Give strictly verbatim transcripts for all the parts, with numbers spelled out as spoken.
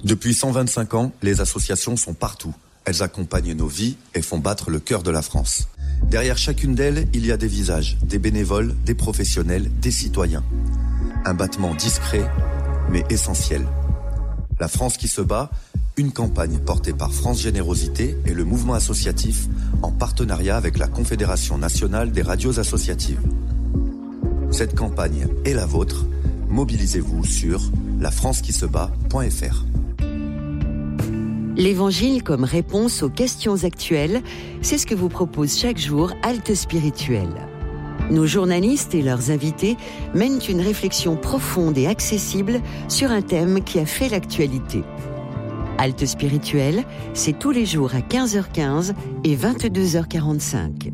Depuis cent vingt-cinq ans, les associations sont partout. Elles accompagnent nos vies et font battre le cœur de la France. Derrière chacune d'elles, il y a des visages, des bénévoles, des professionnels, des citoyens. Un battement discret, mais essentiel. La France qui se bat, une campagne portée par France Générosité et le mouvement associatif en partenariat avec la Confédération nationale des radios associatives. Cette campagne est la vôtre. Mobilisez-vous sur la france qui se bat point f r. L'Évangile comme réponse aux questions actuelles, c'est ce que vous propose chaque jour Halte Spirituelle. Nos journalistes et leurs invités mènent une réflexion profonde et accessible sur un thème qui a fait l'actualité. Halte Spirituelle, c'est tous les jours à quinze heures quinze et vingt-deux heures quarante-cinq.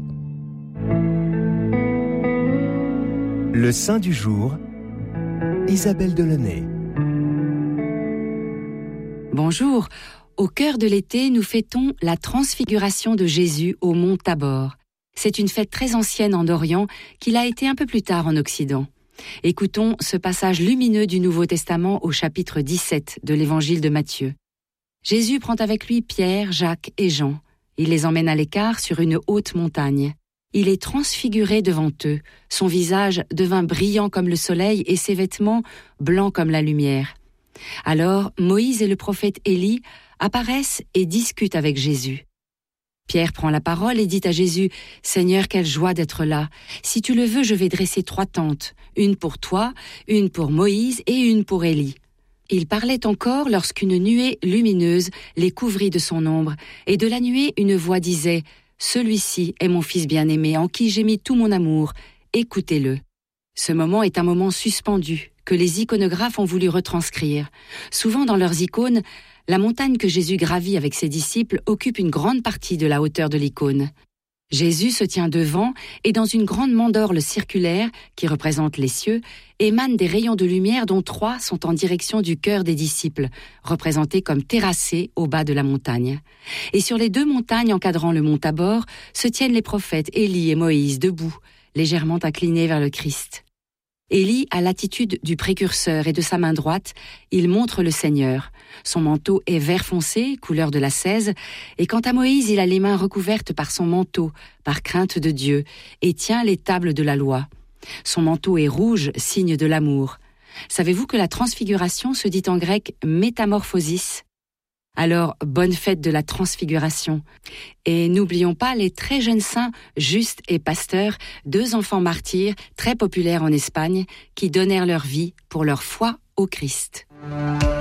Le Saint du jour, Isabelle Delaunay. Bonjour. Au cœur de l'été, nous fêtons la transfiguration de Jésus au mont Tabor. C'est une fête très ancienne en Orient qui l'a été un peu plus tard en Occident. Écoutons ce passage lumineux du Nouveau Testament au chapitre dix-sept de l'Évangile de Matthieu. Jésus prend avec lui Pierre, Jacques et Jean. Il les emmène à l'écart sur une haute montagne. Il est transfiguré devant eux. Son visage devint brillant comme le soleil et ses vêtements blancs comme la lumière. Alors Moïse et le prophète Élie apparaissent et discutent avec Jésus. Pierre prend la parole et dit à Jésus, « Seigneur, quelle joie d'être là. Si tu le veux, je vais dresser trois tentes, une pour toi, une pour Moïse et une pour Élie. » Il parlait encore lorsqu'une nuée lumineuse les couvrit de son ombre, et de la nuée une voix disait, « Celui-ci est mon fils bien-aimé, en qui j'ai mis tout mon amour, écoutez-le. » Ce moment est un moment suspendu, que les iconographes ont voulu retranscrire. Souvent dans leurs icônes, la montagne que Jésus gravit avec ses disciples occupe une grande partie de la hauteur de l'icône. Jésus se tient devant et dans une grande mandorle circulaire, qui représente les cieux, émanent des rayons de lumière dont trois sont en direction du cœur des disciples, représentés comme terrassés au bas de la montagne. Et sur les deux montagnes encadrant le mont Tabor, se tiennent les prophètes Élie et Moïse debout, légèrement inclinés vers le Christ. Élie a l'attitude du précurseur et de sa main droite, il montre le Seigneur. Son manteau est vert foncé, couleur de la seize, et quant à Moïse, il a les mains recouvertes par son manteau, par crainte de Dieu, et tient les tables de la loi. Son manteau est rouge, signe de l'amour. Savez-vous que la transfiguration se dit en grec « métamorphosis ». Alors, bonne fête de la transfiguration. Et n'oublions pas les très jeunes saints, Juste et Pasteur, deux enfants martyrs très populaires en Espagne, qui donnèrent leur vie pour leur foi au Christ.